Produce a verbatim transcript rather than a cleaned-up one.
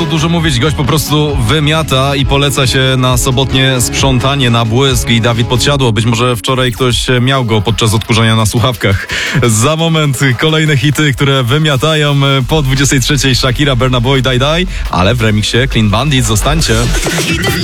tu dużo mówić, gość po prostu wymiata i poleca się na sobotnie sprzątanie na błysk i Dawid Podsiadło. Być może wczoraj ktoś miał go podczas odkurzania na słuchawkach. Za moment kolejne hity, które wymiatają po dwudziestej trzeciej Shakira, Burna Boy, Die Die, ale w remiksie Clean Bandit. Zostańcie.